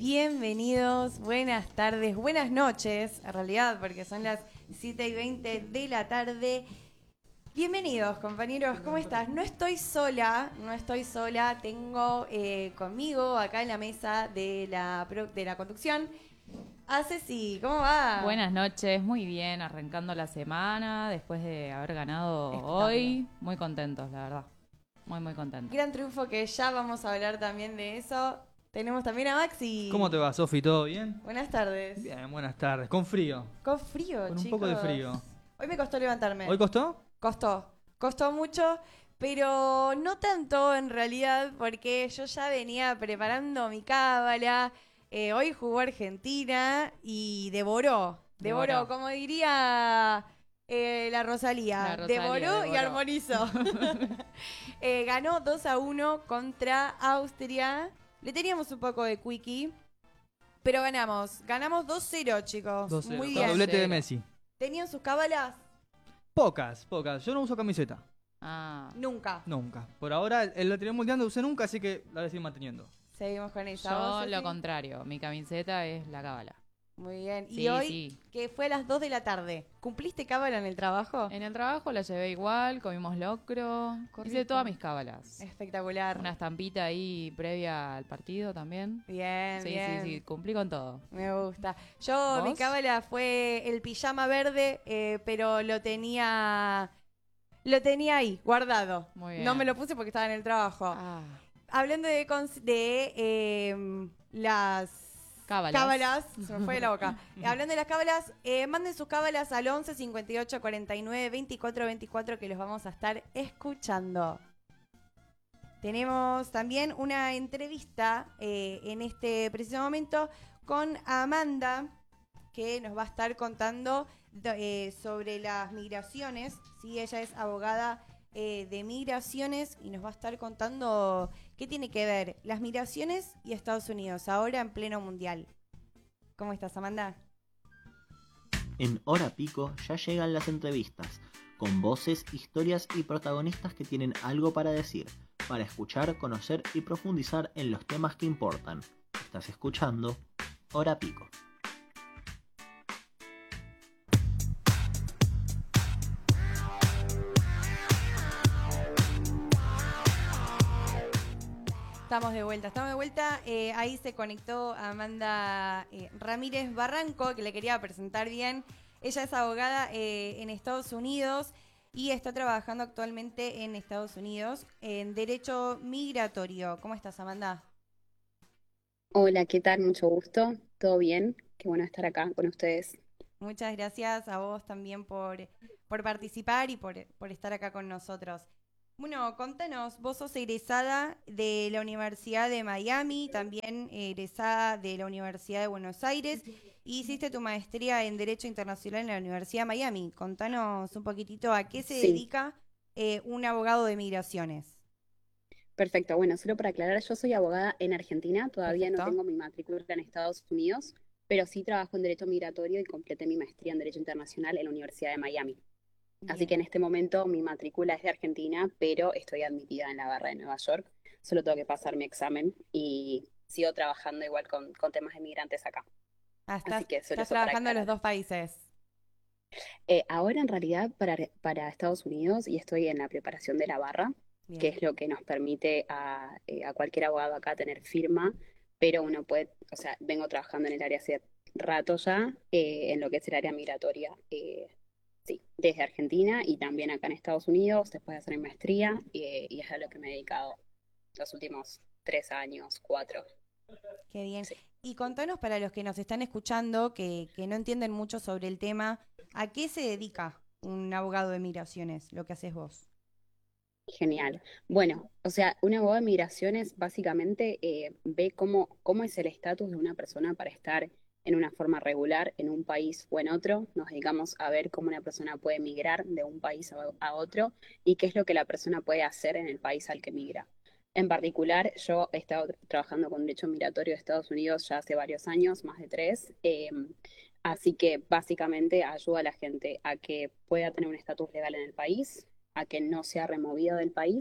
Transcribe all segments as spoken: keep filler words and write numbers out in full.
Bienvenidos, buenas tardes, buenas noches, en realidad, porque son las siete y veinte de la tarde. Bienvenidos, compañeros, ¿cómo estás? No estoy sola, no estoy sola, tengo eh, conmigo acá en la mesa de la, pro- de la conducción a Ceci, ¿cómo va? Buenas noches, muy bien, arrancando la semana, después de haber ganado Espectacular. hoy, muy contentos, la verdad, muy muy contentos. Gran triunfo que ya vamos a hablar también de eso. Tenemos también a Maxi. ¿Cómo te va, Sofi? ¿Todo bien? Buenas tardes. Bien, buenas tardes. Con frío. Con frío, Con un chicos. poco de frío. Hoy me costó levantarme. ¿Hoy costó? Costó, costó mucho, pero no tanto en realidad, porque yo ya venía preparando mi cábala. Eh, hoy jugó Argentina y devoró, devoró, Devoró. como diría eh, la Rosalía, La Rosalía, devoró, y devoró. armonizó. Eh, ganó dos a uno contra Austria. Le teníamos un poco de quickie, pero ganamos. Ganamos dos cero, chicos. dos cero. Muy Con bien. doblete de Cero. Messi. ¿Tenían sus cábalas? Pocas, pocas. Yo no uso camiseta. Ah, Nunca. Nunca. Por ahora, el lateral mundial no usé nunca, así que la voy a seguir manteniendo. Seguimos con esa. yo ¿Vos, lo Ceci? contrario, mi camiseta es la cábala. Muy bien. Y Sí, hoy, sí. que fue a las dos de la tarde, ¿cumpliste cábala en el trabajo? En el trabajo la llevé igual, comimos locro, Qué hice rico. todas mis cábalas. Espectacular. Una estampita ahí previa al partido también. Bien, Sí, bien. sí, sí, cumplí con todo. Me gusta. Yo, mi ¿Vos? cábala fue el pijama verde, eh, pero lo tenía... Lo tenía ahí, guardado. Muy bien. No me lo puse porque estaba en el trabajo. Ah, Hablando de, cons- de eh, las... cábalas. Cábalas, se me fue de la boca. Eh, Hablando de las cábalas, eh, manden sus cábalas al once cincuenta y ocho cuarenta y nueve veinticuatro veinticuatro que los vamos a estar escuchando. Tenemos también una entrevista eh, en este preciso momento con Amanda, que nos va a estar contando do- eh, sobre las migraciones. Sí, ella es abogada eh, de migraciones y nos va a estar contando qué tiene que ver las migraciones y Estados Unidos, ahora en pleno mundial. ¿Cómo estás, Amanda? En Hora Pico ya llegan las entrevistas, con voces, historias y protagonistas que tienen algo para decir, para escuchar, conocer y profundizar en los temas que importan. Estás escuchando Hora Pico. Estamos de vuelta, estamos de vuelta. Eh, ahí se conectó Amanda eh, Ramírez Barranco, que le quería presentar bien. Ella es abogada eh, en Estados Unidos y está trabajando actualmente en Estados Unidos en derecho migratorio. ¿Cómo estás, Amanda? Hola, ¿qué tal? Mucho gusto. ¿Todo bien? Qué bueno estar acá con ustedes. Muchas gracias a vos también por, por participar y por, por estar acá con nosotros. Bueno, contanos, vos sos egresada de la Universidad de Miami, también egresada de la Universidad de Buenos Aires, y hiciste tu maestría en Derecho Internacional en la Universidad de Miami. Contanos un poquitito a qué se Sí, dedica eh, un abogado de migraciones. perfecto. Bueno, solo para aclarar, yo soy abogada en Argentina, todavía no Perfecto. tengo mi matrícula en Estados Unidos, pero sí trabajo en Derecho Migratorio y completé mi maestría en Derecho Internacional en la Universidad de Miami. Así que Bien. en este momento mi matrícula es de Argentina, pero estoy admitida en la barra de Nueva York. Solo tengo que pasar mi examen y sigo trabajando igual con, con temas de migrantes acá. Ah, Así estás, que solo estás eso para trabajando en los aclarar. dos países. Eh, ahora en realidad para, para Estados Unidos y estoy en la preparación de la barra, que Bien. es lo que nos permite a, eh, a cualquier abogado acá tener firma, pero uno puede, o sea, vengo trabajando en el área hace rato ya, eh, en lo que es el área migratoria, eh, sí, desde Argentina y también acá en Estados Unidos, después de hacer mi maestría, eh, y es a lo que me he dedicado los últimos tres años, cuatro, Qué bien. sí. Y contanos para los que nos están escuchando, que, que no entienden mucho sobre el tema, ¿a qué se dedica un abogado de migraciones, lo que haces vos? Genial. Bueno, o sea, un abogado de migraciones básicamente eh, ve cómo, cómo es el estatus de una persona para estar en una forma regular en un país o en otro. Nos dedicamos a ver cómo una persona puede migrar de un país a, a otro y qué es lo que la persona puede hacer en el país al que migra. En particular, yo he estado tra- trabajando con derecho migratorio de Estados Unidos ya hace varios años, más de tres. Eh, así que básicamente ayuda a la gente a que pueda tener un estatus legal en el país, a que no sea removida del país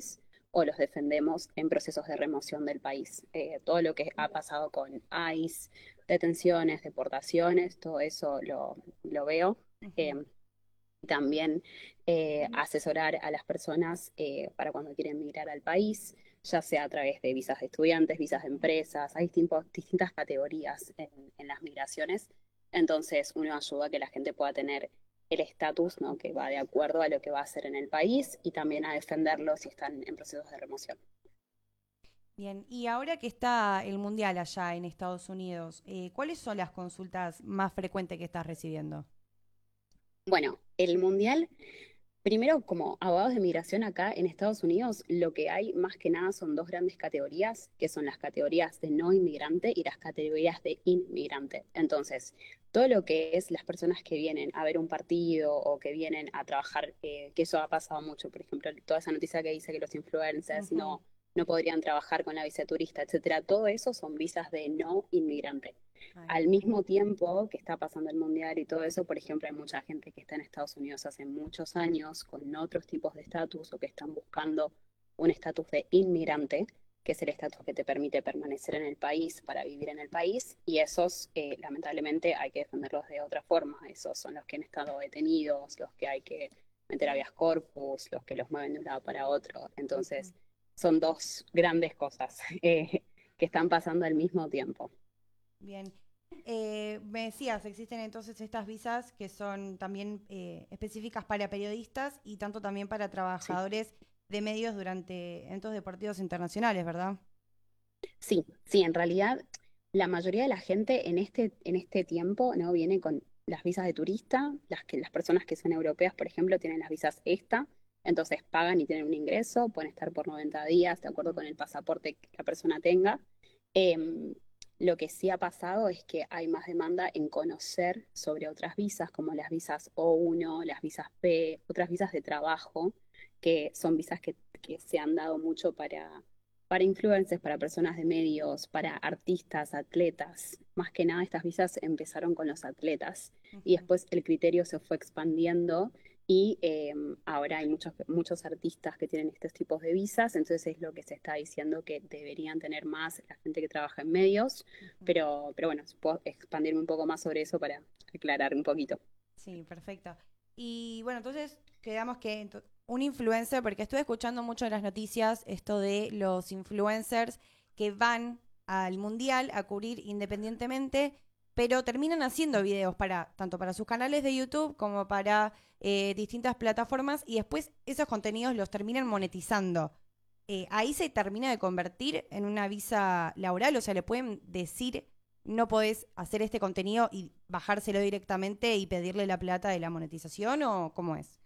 o los defendemos en procesos de remoción del país. Eh, todo lo que ha pasado con ICE, detenciones, deportaciones, todo eso lo, lo veo. Eh, también eh, asesorar a las personas eh, para cuando quieren migrar al país, ya sea a través de visas de estudiantes, visas de empresas, hay distintos, distintas categorías en, en las migraciones. Entonces uno ayuda a que la gente pueda tener el estatus, ¿no?, que va de acuerdo a lo que va a hacer en el país y también a defenderlo si están en procesos de remoción. Bien, y ahora que está el Mundial allá en Estados Unidos, eh, ¿cuáles son las consultas más frecuentes que estás recibiendo? Bueno, el Mundial, primero como abogados de migración acá en Estados Unidos, lo que hay más que nada son dos grandes categorías, que son las categorías de no inmigrante y las categorías de inmigrante. Entonces, todo lo que es las personas que vienen a ver un partido o que vienen a trabajar, eh, que eso ha pasado mucho, por ejemplo, toda esa noticia que dice que los influencers uh-huh. no, no podrían trabajar con la visa de turista, etcétera, todo eso son visas de no inmigrante. Ay. Al mismo tiempo que está pasando el Mundial y todo eso, por ejemplo, hay mucha gente que está en Estados Unidos hace muchos años con otros tipos de estatus o que están buscando un estatus de inmigrante, que es el estatus que te permite permanecer en el país para vivir en el país, y esos, eh, lamentablemente, hay que defenderlos de otra forma. Esos son los que han estado detenidos, los que hay que meter habeas corpus, los que los mueven de un lado para otro. Entonces, son dos grandes cosas eh, que están pasando al mismo tiempo. Bien. Eh, me decías, existen entonces estas visas que son también eh, específicas para periodistas y tanto también para trabajadores sí. de medios durante eventos deportivos internacionales, ¿verdad? Sí, sí, en realidad la mayoría de la gente en este, en este tiempo no viene con las visas de turista, las, que, las personas que son europeas, por ejemplo, tienen las visas ESTA, entonces pagan y tienen un ingreso, pueden estar por noventa días, de acuerdo con el pasaporte que la persona tenga. Eh, Lo que sí ha pasado es que hay más demanda en conocer sobre otras visas, como las visas O uno, las visas P, otras visas de trabajo, que son visas que, que se han dado mucho para, para influencers, para personas de medios, para artistas, atletas. Más que nada estas visas empezaron con los atletas uh-huh. y después el criterio se fue expandiendo y eh, ahora hay muchos, muchos artistas que tienen estos tipos de visas, entonces es lo que se está diciendo que deberían tener más la gente que trabaja en medios, uh-huh. pero, pero bueno, puedo expandirme un poco más sobre eso para aclarar un poquito. Sí, perfecto. Y bueno, entonces quedamos que un influencer, porque estuve escuchando mucho en las noticias esto de los influencers que van al Mundial a cubrir independientemente, pero terminan haciendo videos para tanto para sus canales de YouTube como para eh, distintas plataformas y después esos contenidos los terminan monetizando. Eh, ahí se termina de convertir en una visa laboral, o sea, le pueden decir no podés hacer este contenido y bajárselo directamente y pedirle la plata de la monetización, ¿o cómo es?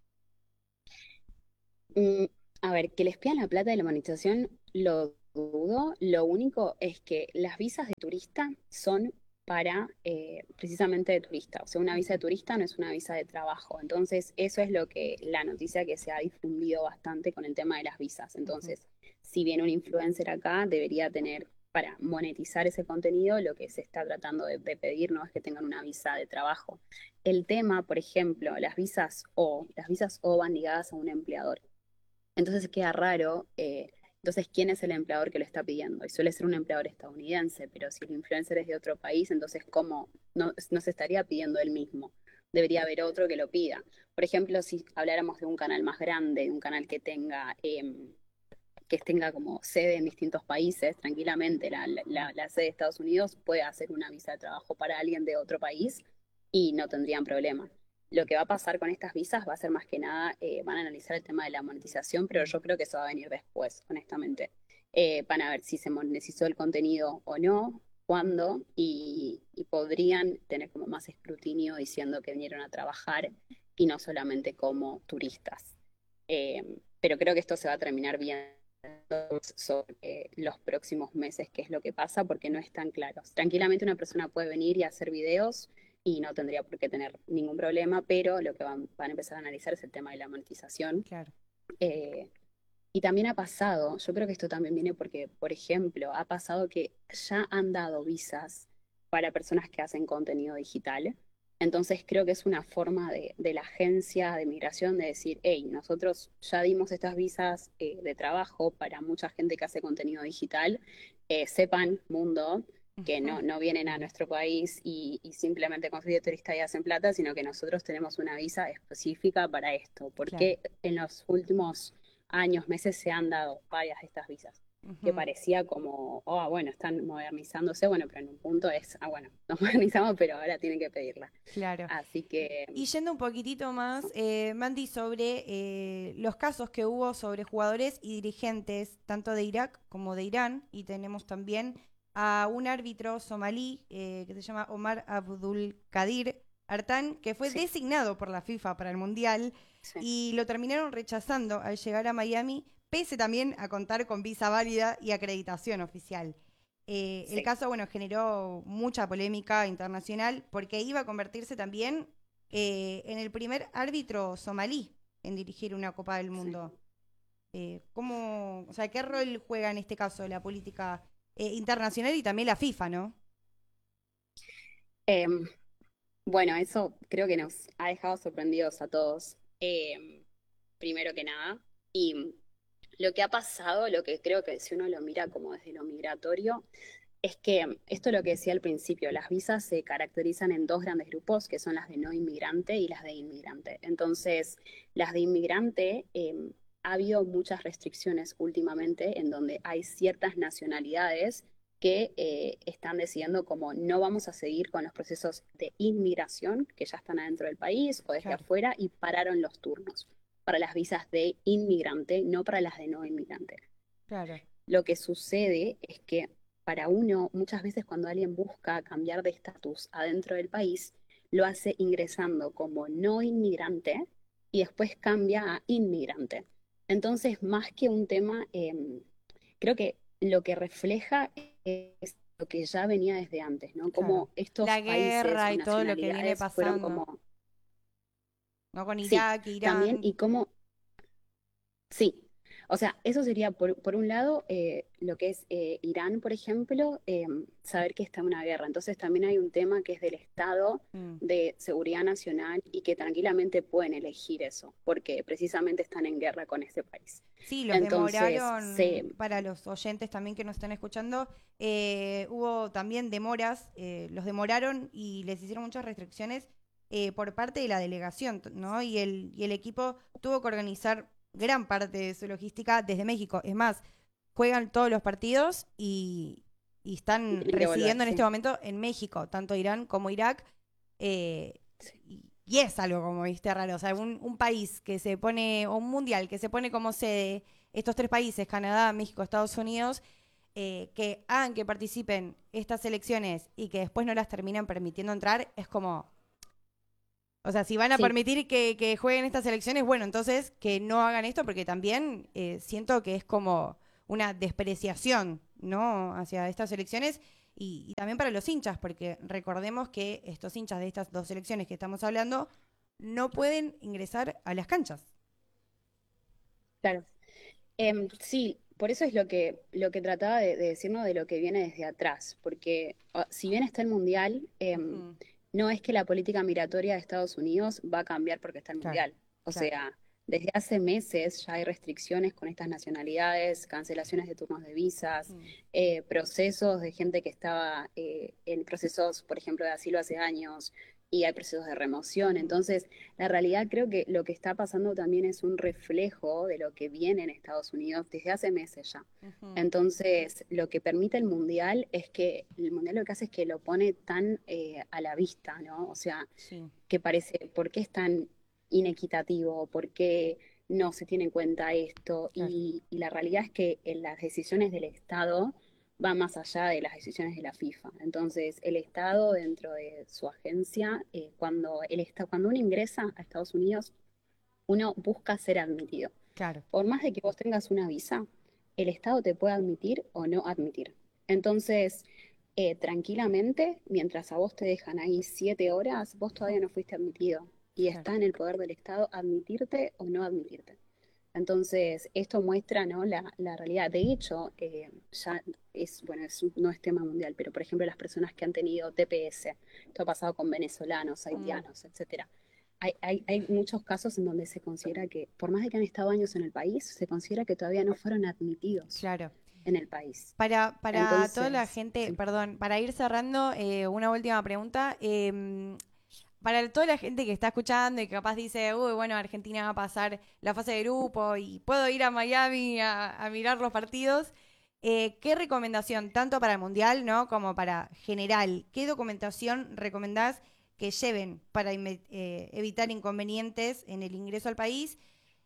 Mm, a ver, que les pidan la plata de la monetización lo dudo. Lo único es que las visas de turista son para eh, precisamente de turista. O sea, una visa de turista no es una visa de trabajo. Entonces, eso es lo que la noticia que se ha difundido bastante con el tema de las visas. Entonces, uh-huh. si viene un influencer acá, debería tener, para monetizar ese contenido, lo que se está tratando de, de pedir no es que tengan una visa de trabajo. El tema, por ejemplo, las visas O, las visas O van ligadas a un empleador. Entonces queda raro, eh, entonces ¿quién es el empleador que lo está pidiendo? Y suele ser un empleador estadounidense, pero si el influencer es de otro país, entonces ¿cómo? No, no se estaría pidiendo él mismo. Debería haber otro que lo pida. Por ejemplo, si habláramos de un canal más grande, un canal que tenga... Eh, que tenga como sede en distintos países, tranquilamente la, la, la sede de Estados Unidos puede hacer una visa de trabajo para alguien de otro país y no tendrían problema. Lo que va a pasar con estas visas va a ser más que nada, eh, van a analizar el tema de la monetización, pero yo creo que eso va a venir después, honestamente. Eh, van a ver si se monetizó el contenido o no, cuándo, y, y podrían tener como más escrutinio diciendo que vinieron a trabajar y no solamente como turistas. Eh, pero creo que esto se va a terminar bien sobre eh, los próximos meses, qué es lo que pasa, porque no están claros. Tranquilamente una persona puede venir y hacer videos y no tendría por qué tener ningún problema, pero lo que van, van a empezar a analizar es el tema de la monetización. Claro. Eh, y también ha pasado, yo creo que esto también viene porque, por ejemplo, ha pasado que ya han dado visas para personas que hacen contenido digital. Entonces creo que es una forma de, de la agencia de migración de decir, hey, nosotros ya dimos estas visas eh, de trabajo para mucha gente que hace contenido digital, eh, sepan, mundo, que no, no vienen a nuestro país y, y simplemente consiguen turista y hacen plata, sino que nosotros tenemos una visa específica para esto, Claro. porque en los últimos años, meses se han dado varias de estas visas que Ujú. parecía como, oh, bueno, están modernizándose, bueno, pero en un punto es, ah, bueno, nos modernizamos, pero ahora tienen que pedirla. Claro. Así que Y yendo un poquitito más, eso. eh, Mandy, sobre eh, los casos que hubo sobre jugadores y dirigentes, tanto de Irak como de Irán, y tenemos también a un árbitro somalí eh, que se llama Omar Abdul Kadir Artan, que fue Sí, designado por la FIFA para el Mundial sí, y lo terminaron rechazando al llegar a Miami, pese también a contar con visa válida y acreditación oficial. Eh, el sí. caso, bueno, generó mucha polémica internacional porque iba a convertirse también eh, en el primer árbitro somalí en dirigir una Copa del Sí. Mundo. Eh, ¿cómo, o sea, qué rol juega en este caso la política eh, internacional y también la FIFA, ¿no? Em, bueno, eso creo que nos ha dejado sorprendidos a todos, em, primero que nada. Y lo que ha pasado, lo que creo que si uno lo mira como desde lo migratorio, es que esto es lo que decía al principio, las visas se caracterizan en dos grandes grupos, que son las de no inmigrante y las de inmigrante. Entonces, las de inmigrante, eh, ha habido muchas restricciones últimamente en donde hay ciertas nacionalidades que eh, están decidiendo como no vamos a seguir con los procesos de inmigración, que ya están adentro del país o desde Claro, afuera, y pararon los turnos para las visas de inmigrante, no para las de no inmigrante. claro, Lo que sucede es que para uno, muchas veces cuando alguien busca cambiar de estatus adentro del país, lo hace ingresando como no inmigrante y después cambia a inmigrante. Entonces, más que un tema, eh, creo que lo que refleja es lo que ya venía desde antes, ¿no? claro. Como estos La países guerra o y todo lo que viene nacionalidades fueron pasando, como, ¿no? Con sí, Irak, también, Irán. y cómo sí, o sea, eso sería por, por un lado eh, lo que es eh, Irán, por ejemplo, eh, saber que está en una guerra. Entonces también hay un tema que es del Estado Mm. de seguridad nacional y que tranquilamente pueden elegir eso, porque precisamente están en guerra con este país. Sí, los Entonces, demoraron, se, para los oyentes también que nos están escuchando, eh, hubo también demoras, eh, los demoraron y les hicieron muchas restricciones eh, por parte de la delegación, t- ¿no? Y el, y el equipo tuvo que organizar gran parte de su logística desde México. Es más, juegan todos los partidos y, y y están tienen que volver, residiendo en este sí. momento en México, tanto Irán como Irak. eh, Sí, y, y es algo como, viste, raro. O sea, un, un país que se pone, o un mundial que se pone como sede, estos tres países, Canadá, México, Estados Unidos, eh, que hagan que participen estas elecciones y que después no las terminan permitiendo entrar, es como, o sea, si van a sí, permitir que, que jueguen estas elecciones, bueno, entonces que no hagan esto, porque también eh, siento que es como una despreciación, ¿no? Hacia estas elecciones y, y también para los hinchas, porque recordemos que estos hinchas de estas dos elecciones que estamos hablando no pueden ingresar a las canchas. claro. Em, sí, por eso es lo que, lo que trataba de, de decirnos de lo que viene desde atrás, porque ah, si bien está el Mundial, em, Ujú. no es que la política migratoria de Estados Unidos va a cambiar porque está el Claro, Mundial. O claro. sea, desde hace meses ya hay restricciones con estas nacionalidades, cancelaciones de turnos de visas, Mm. eh, procesos de gente que estaba eh, en procesos, por ejemplo, de asilo hace años, y hay procesos de remoción. Ujú. Entonces, la realidad creo que lo que está pasando también es un reflejo de lo que viene en Estados Unidos desde hace meses ya. Ujú. Entonces, lo que permite el mundial es que el mundial lo que hace es que lo pone tan eh, a la vista, ¿no? O sea, Sí, que parece, ¿por qué es tan inequitativo? ¿Por qué no se tiene en cuenta esto? claro. Y, y la realidad es que en las decisiones del Estado va más allá de las decisiones de la FIFA. Entonces, el Estado dentro de su agencia, eh, cuando, el, esta- cuando uno ingresa a Estados Unidos, uno busca ser admitido. Claro. Por más de que vos tengas una visa, el Estado te puede admitir o no admitir. Entonces, eh, tranquilamente, mientras a vos te dejan ahí siete horas, vos todavía no fuiste admitido. Y Claro. está en el poder del Estado admitirte o no admitirte. Entonces, esto muestra, ¿no? la, la realidad. De hecho, eh, ya es, bueno, es, no es tema mundial, pero por ejemplo, las personas que han tenido T P S, esto ha pasado con venezolanos, haitianos, etcétera. Hay, hay, hay muchos casos en donde se considera que, por más de que han estado años en el país, se considera que todavía no fueron admitidos Claro. en el país. Para, para Entonces, toda la gente, sí. perdón, para ir cerrando, eh, una última pregunta. Eh, para toda la gente que está escuchando y que capaz dice, uy, bueno, Argentina va a pasar la fase de grupo y puedo ir a Miami a, a mirar los partidos, eh, ¿qué recomendación, tanto para el Mundial, ¿no? como para general, qué documentación recomendás que lleven para eh, evitar inconvenientes en el ingreso al país?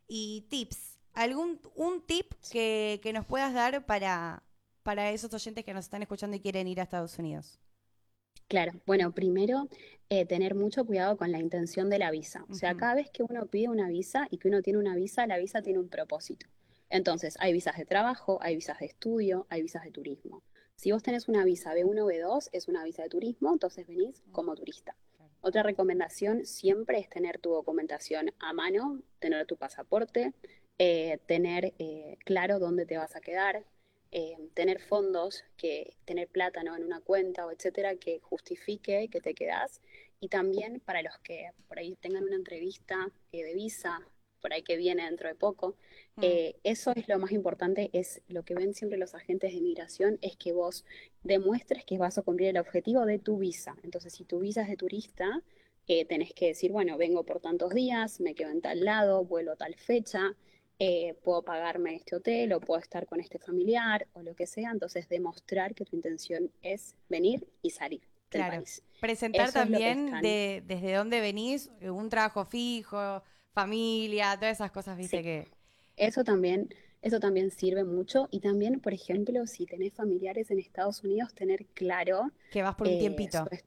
Y tips, algún un tip que, que nos puedas dar para, para esos oyentes que nos están escuchando y quieren ir a Estados Unidos. Claro, bueno, primero eh, tener mucho cuidado con la intención de la visa. O sea, Ujú. cada vez que uno pide una visa y que uno tiene una visa, la visa tiene un propósito. Entonces, hay visas de trabajo, hay visas de estudio, hay visas de turismo. Si vos tenés una visa B uno o B dos, es una visa de turismo, entonces venís como turista. Otra recomendación siempre es tener tu documentación a mano, tener tu pasaporte, eh, tener eh, claro dónde te vas a quedar, eh, tener fondos, que tener plata, ¿no? en una cuenta o etcétera que justifique que te quedás. Y también para los que por ahí tengan una entrevista eh, de visa, por ahí que viene dentro de poco, Mm. eh, eso es lo más importante, es lo que ven siempre los agentes de migración, es que vos demuestres que vas a cumplir el objetivo de tu visa. Entonces, si tu visa es de turista, eh, tenés que decir, bueno, vengo por tantos días, me quedo en tal lado, vuelo a tal fecha, eh, puedo pagarme este hotel o puedo estar con este familiar o lo que sea. Entonces, demostrar que tu intención es venir y salir del Claro. país. Presentar Eso es lo que también están- de, desde dónde venís, eh, un trabajo fijo, familia, todas esas cosas, viste Sí. que... Eso también, eso también sirve mucho. Y también, por ejemplo, si tenés familiares en Estados Unidos, tener claro que vas por un eh, tiempito, su est-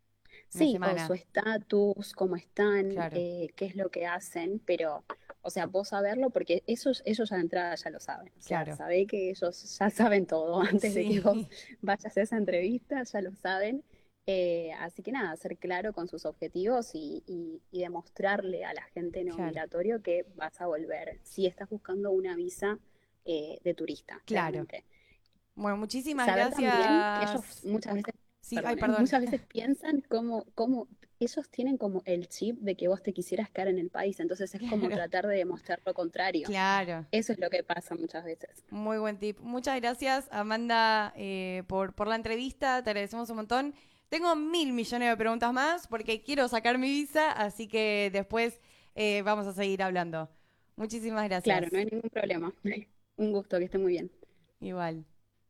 una sí, o semana. su estatus, cómo están, Claro. eh, qué es lo que hacen, pero, o sea, vos saberlo porque ellos, ellos ya de entrada ya lo saben. O sea, Claro. sabé que ellos ya saben todo antes de que vos Sí. vayas a esa entrevista, ya lo saben. Eh, así que nada, ser claro con sus objetivos y, y- y demostrarle a la gente no Claro. migratorio que vas a volver si estás buscando una visa eh, de turista, Claro. claramente. Bueno, muchísimas Saber también que ellos gracias. muchas veces, Sí, perdón, ay, ¿eh? perdón. muchas veces piensan como, como, ellos tienen como el chip de que vos te quisieras quedar en el país, entonces es como Claro. tratar de demostrar lo contrario. Claro, Eso es lo que pasa muchas veces. muy buen tip. Muchas gracias, Amanda, eh, por, por la entrevista. Te agradecemos un montón. Tengo mil millones de preguntas más porque quiero sacar mi visa, así que después eh, vamos a seguir hablando. Muchísimas gracias. Claro, no hay ningún problema. Un gusto, que esté muy bien. Igual.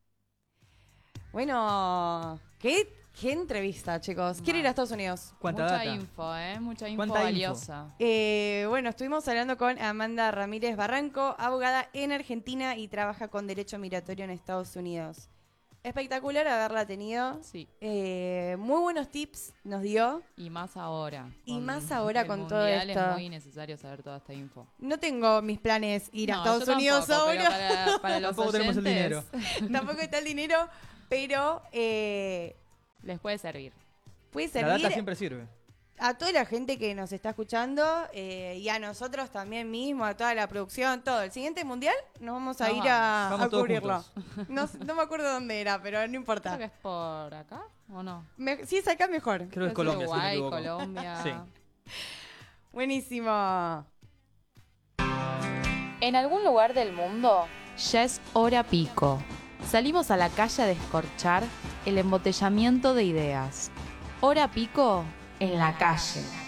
Bueno, ¿qué, qué entrevista, chicos? Quiero ir a Estados Unidos. ¿Cuánta Mucha data? info, ¿eh? Mucha info ¿Cuánta info? valiosa. Eh, bueno, estuvimos hablando con Amanda Ramírez Barranco, abogada en Argentina y trabaja con derecho migratorio en Estados Unidos. Espectacular haberla tenido. Sí. Eh, muy buenos tips nos dio. Y más ahora. Y Con más ahora el con todo mundial esto. Es muy necesario saber toda esta info. No tengo mis planes ir a No, Estados yo Unidos tampoco, ahora. pero Para, para los Tampoco tenemos el oyentes, Tampoco está el dinero, pero eh, les puede servir. puede La servir data siempre sirve. a toda la gente que nos está escuchando eh, y a nosotros también mismo, a toda la producción, todo. El siguiente mundial nos vamos a Nos ir a, Vamos a todos cubrirlo. No, no me acuerdo dónde era, pero no Creo importa. que es por acá, ¿o no? Me- si es acá, mejor. Creo que es Es Colombia, si no me Uruguay, equivoco. Colombia. Sí. Buenísimo. En algún lugar del mundo ya es hora pico. Salimos a la calle a descorchar el embotellamiento de ideas. Hora pico en la calle.